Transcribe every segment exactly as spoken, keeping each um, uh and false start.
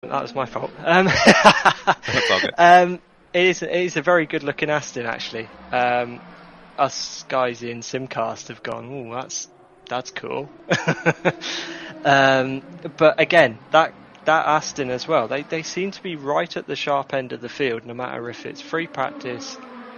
that was my fault. Um, That's all good. Um, it is, it is a very good looking Aston, actually. Um, us guys in Simcast have gone, ooh, that's, that's cool. um, but again, that, that Aston as well, they, they seem to be right at the sharp end of the field, no matter if it's free practice,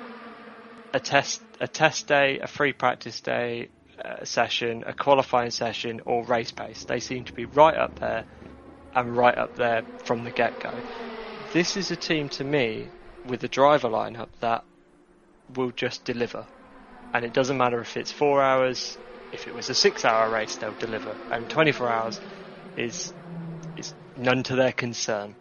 a test, a test day, a free practice day, a session, a qualifying session, or race pace. They seem to be right up there, and right up there from the get-go. This is a team, to me, with a driver lineup that will just deliver. And it doesn't matter if it's four hours, if it was a six-hour race, they'll deliver. And twenty-four hours is is none to their concern.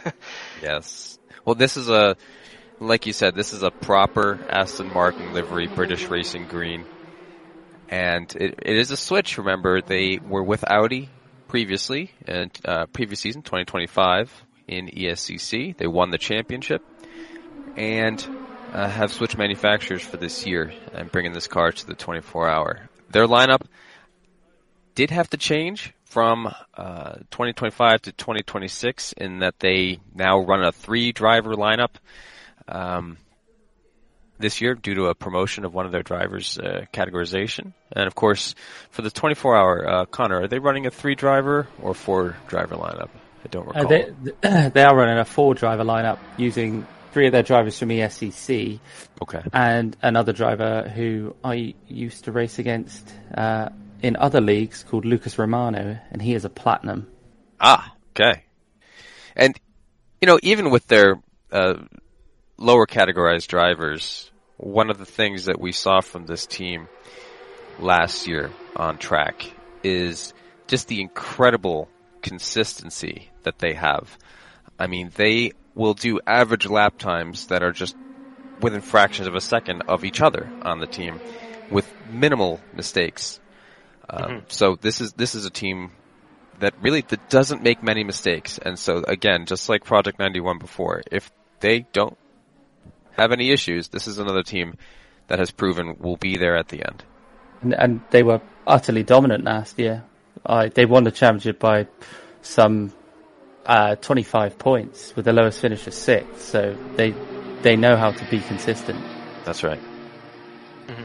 Yes. Well, this is a, like you said, this is a proper Aston Martin livery, British Racing Green. And it, it is a switch. Remember, they were with Audi previously, and uh, previous season, twenty twenty-five, in E S C C. They won the championship and uh, have switched manufacturers for this year and bringing this car to the twenty-four hour. Their lineup did have to change from uh, twenty twenty-five to twenty twenty-six in that they now run a three-driver lineup um, this year due to a promotion of one of their drivers' uh, categorization. And, of course, for the twenty-four hour, uh, Connor, are they running a three-driver or four-driver lineup? I don't recall. Uh, they, they are running a four-driver lineup using three of their drivers from E S C C. Okay. And another driver who I used to race against uh, in other leagues called Lucas Romano, and he is a platinum. Ah, okay. And, you know, even with their uh, lower categorized drivers, one of the things that we saw from this team last year on track is just the incredible consistency that they have. I mean, they will do average lap times that are just within fractions of a second of each other on the team with minimal mistakes. Um, mm-hmm. So this is this is a team that really that doesn't make many mistakes. And so, again, just like Project ninety-one before, if they don't have any issues, this is another team that has proven will be there at the end. And, and they were utterly dominant last year. Uh, they won the championship by some uh, twenty-five points with the lowest finish of sixth. So they they know how to be consistent. That's right. Mm-hmm.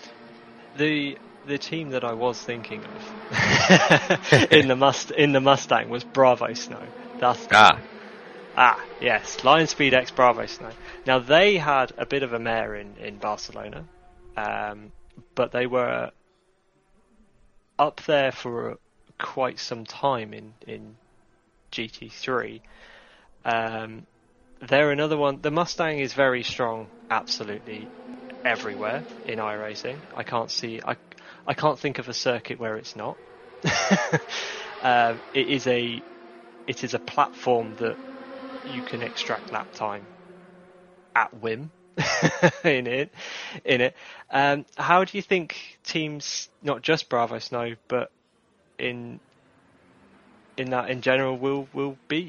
The the team that I was thinking of in the must in the Mustang was Bravo Snow. That's the ah ah yes, Lion Speed X Bravo Snow. Now they had a bit of a mare in in Barcelona, um, but they were up there for quite some time in in G T three. Um, they're another one. The Mustang is very strong, absolutely everywhere in iRacing. I can't see. I I can't think of a circuit where it's not. um, it is a it is a platform that you can extract lap time at whim in it. In it. Um, how do you think teams, not just Bravo Snow, but in in that in general, will will be?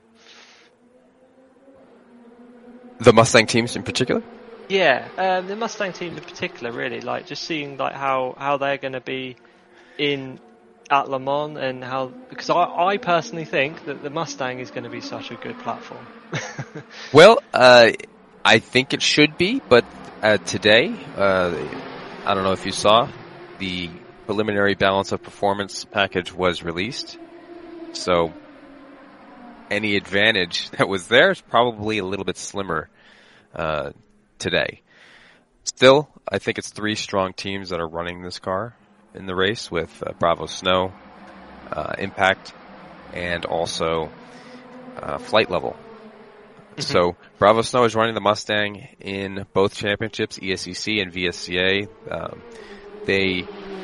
The Mustang teams in particular? Yeah, um, the Mustang team in particular, really, like just seeing like how, how they're going to be in at Le Mans and how, because I, I personally think that the Mustang is going to be such a good platform. Well, uh, I think it should be, but uh, today, uh, I don't know if you saw, the preliminary balance of performance package was released. So any advantage that was there is probably a little bit slimmer uh, today. Still, I think it's three strong teams that are running this car in the race with uh, Bravo Snow, uh, Impact, and also uh, Flight Level. Mm-hmm. So Bravo Snow is running the Mustang in both championships, E S C C and V S C A. Um, they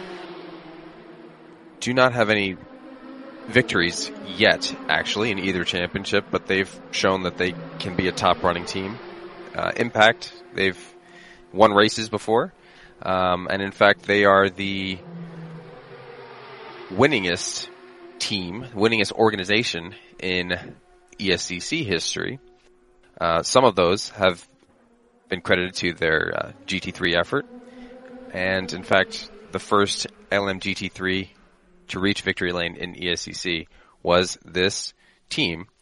do not have any victories yet, actually, in either championship, but they've shown that they can be a top-running team. Uh, Impact, they've won races before, um, and in fact, they are the winningest team, winningest organization in E S C C history. Uh, some of those have been credited to their uh, G T three effort, and in fact, the first L M G T three to reach victory lane in E S C C was this team